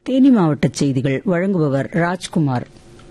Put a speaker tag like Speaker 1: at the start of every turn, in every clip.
Speaker 1: தேனி மாவட்ட செய்திகள் வழங்குபவர் ராஜ்குமார்.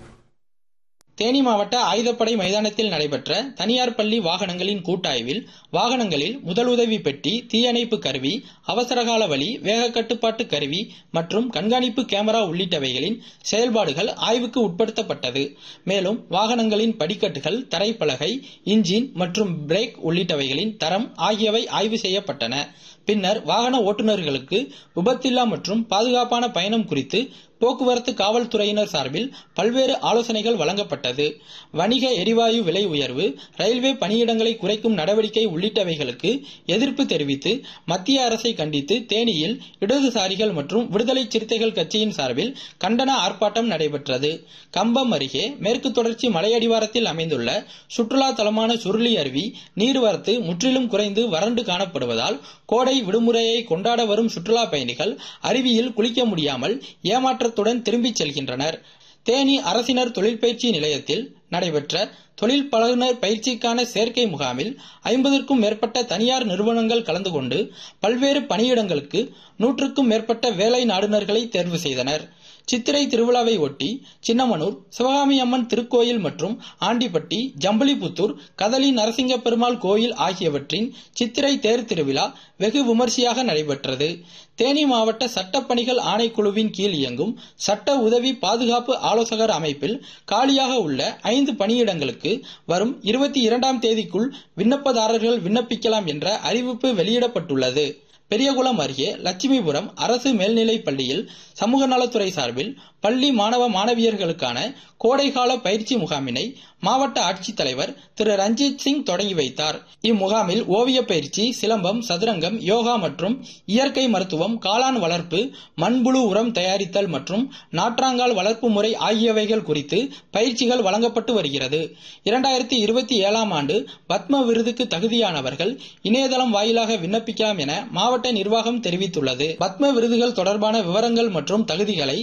Speaker 2: தேனி மாவட்ட ஆயுதப்படை மைதானத்தில் நடைபெற்ற தனியார் பள்ளி வாகனங்களின் கூட்டாய்வில் வாகனங்களில் முதலுதவி பெட்டி, தீயணைப்பு கருவி, அவசரகால வழி, வேக கட்டுப்பாட்டு கருவி மற்றும் கண்காணிப்பு கேமரா உள்ளிட்டவைகளின் செயல்பாடுகள் ஆய்வுக்கு உட்படுத்தப்பட்டது. மேலும் வாகனங்களின் படிக்கட்டுகள், தரைப்பலகை, இன்ஜின் மற்றும் பிரேக் உள்ளிட்டவைகளின் தரம் ஆகியவை ஆய்வு செய்யப்பட்டன. பின்னர் வாகன ஓட்டுநர்களுக்கு விபத்தில்லா மற்றும் பாதுகாப்பான பயணம் குறித்து போக்குவரத்து காவல்துறையினர் சார்பில் பல்வேறு ஆலோசனைகள் வழங்கப்பட்டது. வணிக எரிவாயு விலை உயர்வு, ரயில்வே பணியிடங்களை குறைக்கும் நடவடிக்கை உள்ளிட்டவைகளுக்கு எதிர்ப்பு தெரிவித்து மத்திய அரசை கண்டித்து தேனியில் இடதுசாரிகள் மற்றும் விடுதலை சிறுத்தைகள் கட்சியின் சார்பில் கண்டன ஆர்ப்பாட்டம் நடைபெற்றது. கம்பம் அருகே மேற்கு தொடர்ச்சி மலையடிவாரத்தில் அமைந்துள்ள சுற்றுலா தலமான சுருளி அருவி நீர்வரத்து முற்றிலும் குறைந்து வறண்டு காணப்படுவதால் கோடை விடுமுறையை கொண்டாட வரும் சுற்றுலா பயணிகள் அருவியில் குளிக்க முடியாமல் ஏமாற்றத்துடன் திரும்பிச் செல்கின்றனர். தேனி அரசினர் தொழிற்பயிற்சி நிலையத்தில் நடைபெற்ற தொழில் பழகுனர் பயிற்சிக்கான சேர்க்கை முகாமில் 50க்கும் மேற்பட்ட தனியார் நிறுவனங்கள் கலந்து கொண்டு பல்வேறு பணியிடங்களுக்கு 100க்கும் மேற்பட்ட வேலை நாடுனர்களை தேர்வு செய்தனர். சித்திரை திருவிழாவை ஒட்டி சின்னமனூர் சிவகாமி அம்மன் திருக்கோயில் மற்றும் ஆண்டிப்பட்டி, ஜம்பளிபுத்தூர், கதலி நரசிங்க பெருமாள் கோயில் ஆகியவற்றின் சித்திரை தேர் திருவிழா வெகு விமர்சையாக நடைபெற்றது. தேனி மாவட்ட சட்டப்பணிகள் ஆணைக்குழுவின் கீழ் இயங்கும் சட்ட உதவி பாதுகாப்பு ஆலோசகர் அமைப்பில் காலியாக உள்ள 5 பணியிடங்களுக்கு வரும் 22ஆம் தேதிக்குள் விண்ணப்பதாரர்கள் விண்ணப்பிக்கலாம் என்ற அறிவிப்பு வெளியிடப்பட்டுள்ளது. பெரியகுளம் அருகே லட்சுமிபுரம் அரசு மேல்நிலைப் பள்ளியில் சமூக நலத்துறை சார்பில் பள்ளி மாணவ மாணவியர்களுக்கான கோடைகால பயிற்சி முகாமினை மாவட்ட ஆட்சித்தலைவர் திரு ரஞ்சித் சிங் தொடங்கி வைத்தார். இம்முகாமில் ஓவிய பயிற்சி, சிலம்பம், சதுரங்கம், யோகா மற்றும் இயற்கை மருத்துவம், காளான் வளர்ப்பு, மண்புழு உரம் தயாரித்தல் மற்றும் நாற்றாங்கால் வளர்ப்பு முறை ஆகியவைகள் குறித்து பயிற்சிகள் வழங்கப்பட்டு வருகிறது. 2027ஆம் ஆண்டு பத்ம விருதுக்கு தகுதியானவர்கள் இணையதளம் வாயிலாக விண்ணப்பிக்கலாம் என மாவட்ட நிர்வாகம் தெரிவித்துள்ளது. பத்ம விருதுகள் தொடர்பான விவரங்கள் மற்றும் தகுதிகளை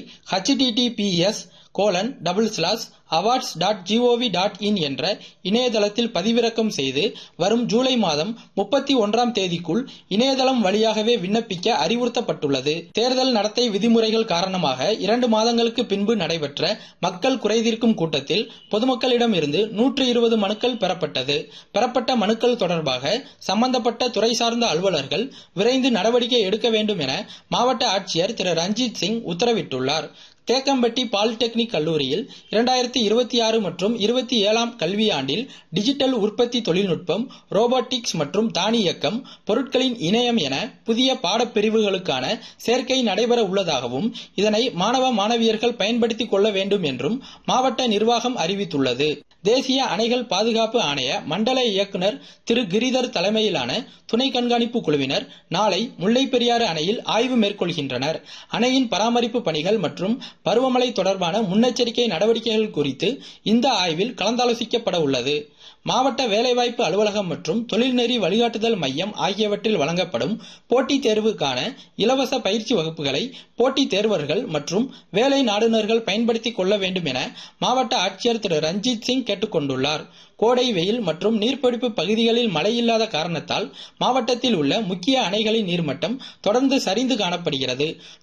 Speaker 2: https://awards.gov.in என்ற இணையதளத்தில் பதிவிறக்கம் செய்து வரும் ஜூலை மாதம் 31ஆம் தேதிக்குள் இணையதளம் வழியாகவே விண்ணப்பிக்க அறிவுறுத்தப்பட்டுள்ளது. தேர்தல் நடத்தை விதிமுறைகள் காரணமாக 2 மாதங்களுக்கு பின்பு நடைபெற்ற மக்கள் குறைதீர்க்கும் கூட்டத்தில் பொதுமக்களிடம் இருந்து 120 மனுக்கள் பெறப்பட்டது. பெறப்பட்ட மனுக்கள் தொடர்பாக சம்பந்தப்பட்ட துறை சார்ந்த அலுவலர்கள் விரைந்து நடவடிக்கை எடுக்க வேண்டும் என மாவட்ட ஆட்சியர் திரு ரஞ்சித் சிங் உத்தரவிட்டுள்ளார். தேக்கம்பட்டி பாலிடெக்னிக் கல்லூரியில் 2026 மற்றும் 27ஆம் கல்வியாண்டில் டிஜிட்டல் உற்பத்தி தொழில்நுட்பம், ரோபோட்டிக்ஸ் மற்றும் தானியக்கம், பொருட்களின் இணையம் என புதிய பாடப்பிரிவுகளுக்கான சேர்க்கை நடைபெற உள்ளதாகவும் இதனை மாணவ மாணவியர்கள் பயன்படுத்திக் கொள்ள வேண்டும் என்றும் மாவட்ட நிர்வாகம் அறிவித்துள்ளது. தேசிய அணைகள் பாதுகாப்பு ஆணைய மண்டல இயக்குநர் திரு கிரிதர் தலைமையிலான துணை கண்காணிப்பு குழுவினர் நாளை முல்லைப்பெரியாறு அணையில் ஆய்வு மேற்கொள்கின்றனர். அணையின் பராமரிப்பு பணிகள் மற்றும் பருவமழை தொடர்பான முன்னெச்சரிக்கை நடவடிக்கைகள் குறித்து இந்த ஆய்வில் கலந்தாலோசிக்கப்பட உள்ளது. மாவட்ட வேலைவாய்ப்பு அலுவலகம் மற்றும் தொழில்நெறி வழிகாட்டுதல் மையம் ஆகியவற்றில் வழங்கப்படும் போட்டித் தேர்வுக்கான இலவச பயிற்சி வகுப்புகளை போட்டித் தேர்வர்கள் மற்றும் வேலை நாடுனர்கள் பயன்படுத்திக் கொள்ள வேண்டும் என மாவட்ட ஆட்சியர் திரு ரஞ்சித் சிங் கேட்டுக் கொண்டுள்ளார். கோடை வெயில் மற்றும் நீர்பிடிப்பு பகுதிகளில் மழை இல்லாத காரணத்தால் மாவட்டத்தில் உள்ள முக்கிய அணைகளின் நீர்மட்டம் தொடர்ந்து சரிந்து காணப்படுகிறது.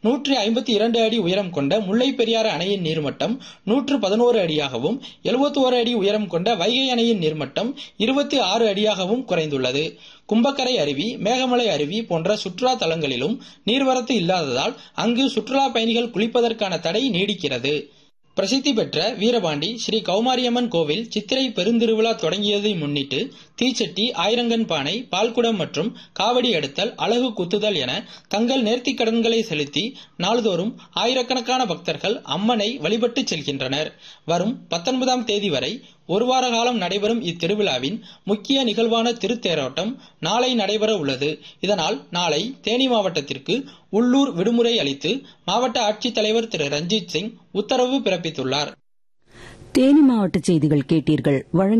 Speaker 2: 152 அடி உயரம் கொண்ட முல்லைப்பெரியாறு அணையின் நீர்மட்டம் 111 அடியாகவும், 71 அடி உயரம் கொண்ட வைகை அணையின் நீர்மட்டம் 26 அடியாகவும் குறைந்துள்ளது. கும்பக்கரை அருவி, மேகமலை அருவி போன்ற சுற்றுலா தலங்களிலும் நீர்வரத்து இல்லாததால் அங்கு சுற்றுலா பயணிகள் குளிப்பதற்கான தடை நீடிக்கிறது. பிரசித்தி பெற்ற வீரபாண்டி ஸ்ரீ கௌமாரியம்மன் கோவில் சித்திரை பெருந்திருவிழா தொடங்கியதை முன்னிட்டு தீச்சட்டி, ஆயிரங்கன் பானை, பால்குடம் மற்றும் காவடி எடுத்தல், அலகு குத்துதல் என தங்கள் நேர்த்திக் கடன்களை செலுத்தி நாள்தோறும் ஆயிரக்கணக்கான பக்தர்கள் அம்மனை வழிபட்டு செல்கின்றனர். வரும் 19ஆம் தேதி வரை ஒரு வார காலம் நடைபெறும் இத்திருவிழாவின் முக்கிய நிகழ்வான திருத்தேரோட்டம் நாளை நடைபெற உள்ளது. இதனால் நாளை தேனி மாவட்டத்திற்கு உள்ளூர் விடுமுறை அளித்து மாவட்ட ஆட்சித்தலைவர் திரு ரஞ்சித் சிங் உத்தரவு பிறப்பித்துள்ளார்.
Speaker 1: தேனி மாவட்ட செய்திகள் கேட்டீர்கள்.